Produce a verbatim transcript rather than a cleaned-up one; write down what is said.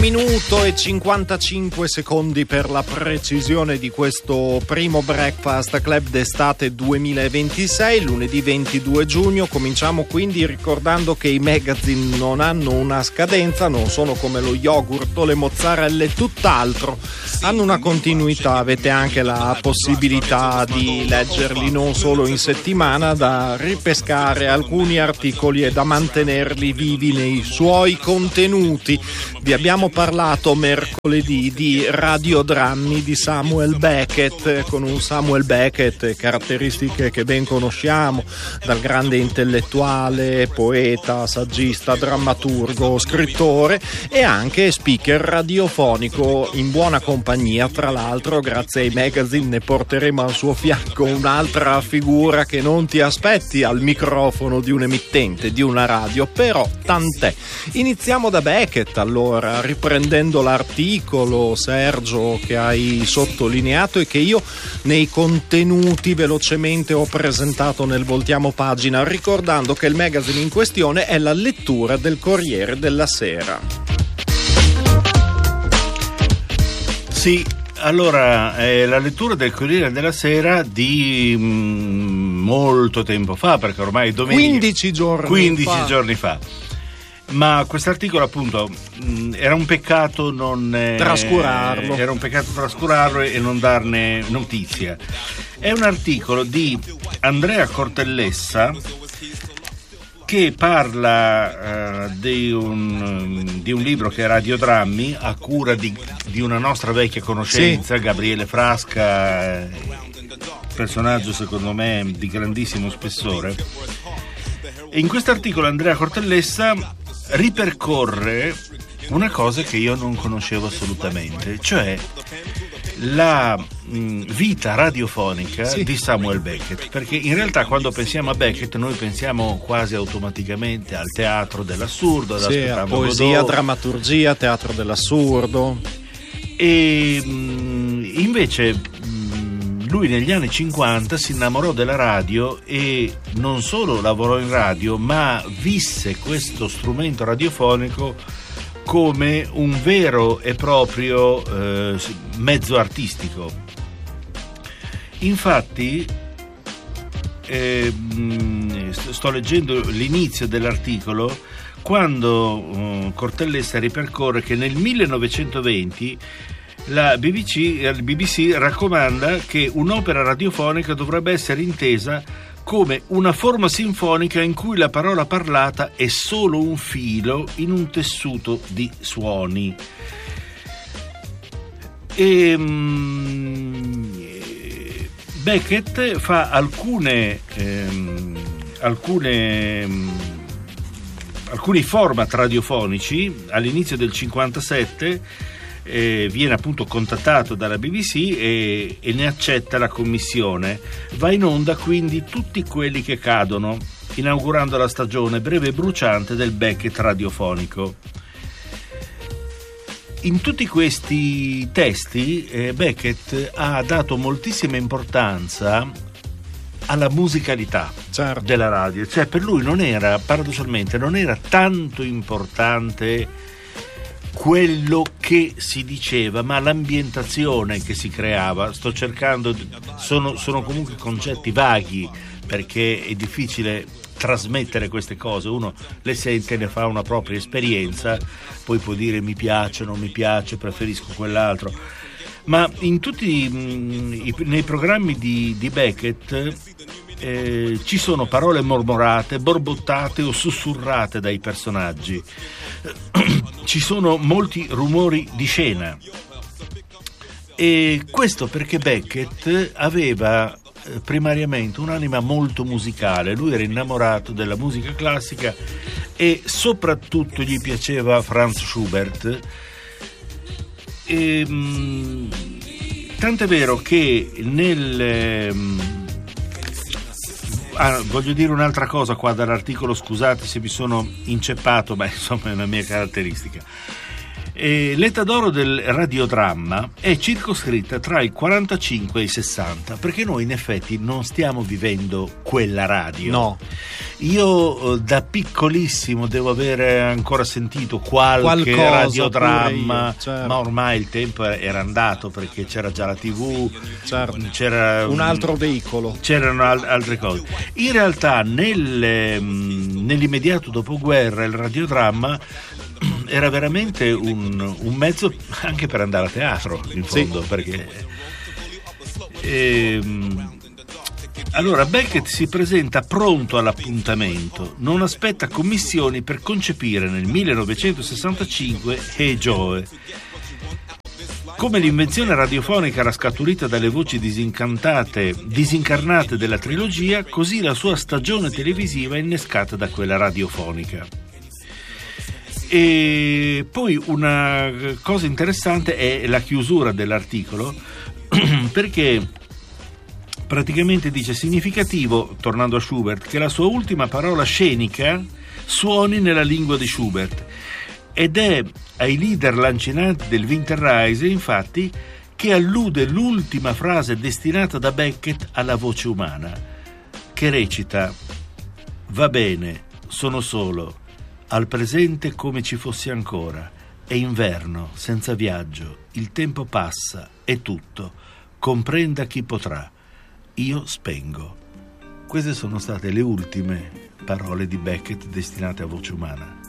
Minuto e cinquantacinque secondi per la precisione di questo primo Breakfast Club d'estate duemilaventisei, lunedì ventidue giugno. Cominciamo quindi ricordando che i magazine non hanno una scadenza, non sono come lo yogurt o le mozzarelle e tutt'altro, hanno una continuità. Avete anche la possibilità di leggerli non solo in settimana, da ripescare alcuni articoli e da mantenerli vivi nei suoi contenuti. Vi abbiamo parlato mercoledì di radiodrammi di Samuel Beckett, con un Samuel Beckett, caratteristiche che ben conosciamo, dal grande intellettuale, poeta, saggista, drammaturgo, scrittore e anche speaker radiofonico, in buona compagnia. Tra l'altro, grazie ai magazine ne porteremo al suo fianco un'altra figura che non ti aspetti al microfono di un emittente, di una radio, però tant'è. Iniziamo da Beckett, allora, riprendendo l'articolo, Sergio, che hai sottolineato e che io nei contenuti velocemente ho presentato nel voltiamo pagina, ricordando che il magazine in questione è la lettura del Corriere della Sera. Sì, allora, è la lettura del Corriere della Sera di mm, molto tempo fa, perché ormai domenica... quindici giorni quindici fa. giorni fa. Ma quest'articolo, appunto, mh, era un peccato non eh, trascurarlo. Era un peccato trascurarlo e non darne notizia. È un articolo di Andrea Cortellessa che parla uh, di, un, di un libro che è Radiodrammi, a cura di, di una nostra vecchia conoscenza, sì. Gabriele Frasca, personaggio secondo me di grandissimo spessore. E in questo articolo Andrea Cortellessa ripercorre una cosa che io non conoscevo assolutamente, cioè la mh, vita radiofonica, sì, di Samuel Beckett, perché in realtà quando pensiamo a Beckett noi pensiamo quasi automaticamente al teatro dell'assurdo, ad sì, a poesia, Godot, drammaturgia, teatro dell'assurdo, e mh, invece mh, lui negli anni cinquanta si innamorò della radio e non solo lavorò in radio, ma visse questo strumento radiofonico come un vero e proprio eh, mezzo artistico. Infatti, eh, sto leggendo l'inizio dell'articolo, quando eh, Cortellessa ripercorre che nel millenovecentoventi la B B C, il B B C raccomanda che un'opera radiofonica dovrebbe essere intesa come una forma sinfonica in cui la parola parlata è solo un filo in un tessuto di suoni. E, um, Beckett fa alcune um, alcune um, alcuni format radiofonici all'inizio del cinquantasette. Eh, viene appunto contattato dalla B B C e, e ne accetta la commissione. Va in onda quindi Tutti quelli che cadono, inaugurando la stagione breve e bruciante del Beckett radiofonico. In tutti questi testi eh, Beckett ha dato moltissima importanza alla musicalità, certo, della radio, cioè per lui non era, paradossalmente non era tanto importante quello che si diceva, ma l'ambientazione che si creava. Sto cercando, sono, sono comunque concetti vaghi, perché è difficile trasmettere queste cose. Uno le sente, ne fa una propria esperienza, poi può dire mi piace, non mi piace, preferisco quell'altro. Ma in tutti mh, i, nei programmi di, di Beckett eh, ci sono parole mormorate, borbottate o sussurrate dai personaggi. Ci sono molti rumori di scena, e questo perché Beckett aveva eh, primariamente un'anima molto musicale. Lui era innamorato della musica classica e soprattutto gli piaceva Franz Schubert. E, mh, tant'è vero che nel mh, ah, voglio dire un'altra cosa qua dall'articolo, scusate se mi sono inceppato, ma insomma è una mia caratteristica. E l'età d'oro del radiodramma è circoscritta tra il quarantacinque e i sessanta, perché noi in effetti non stiamo vivendo quella radio. No. Io da piccolissimo devo avere ancora sentito qualche Qualcosa, radiodramma, io, certo. ma ormai il tempo era andato perché c'era già la tivù, certo. c'era un altro veicolo, c'erano al- altre cose. In realtà nel, nell'immediato dopoguerra il radiodramma era veramente un, un mezzo anche per andare a teatro, in fondo, sì. perché ehm, allora Beckett si presenta pronto all'appuntamento, non aspetta commissioni per concepire nel millenovecentosessantacinque Hey Joe. Come l'invenzione radiofonica era scaturita dalle voci disincantate, disincarnate della trilogia, così la sua stagione televisiva è innescata da quella radiofonica. E poi una cosa interessante è la chiusura dell'articolo, perché praticamente dice: significativo, tornando a Schubert, che la sua ultima parola scenica suoni nella lingua di Schubert, ed è ai leader lancinanti del Winterreise, infatti, che allude l'ultima frase destinata da Beckett alla voce umana, che recita: va bene, sono solo, al presente come ci fossi ancora, è inverno, senza viaggio, il tempo passa, è tutto, comprenda chi potrà. Io spengo. Queste sono state le ultime parole di Beckett destinate a voce umana.